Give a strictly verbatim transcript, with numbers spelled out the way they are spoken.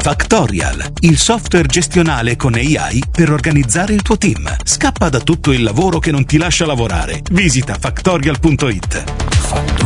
Factorial, il software gestionale con A I per organizzare il tuo team. Scappa da tutto il lavoro che non ti lascia lavorare. Visita factorial punto it. Factorial.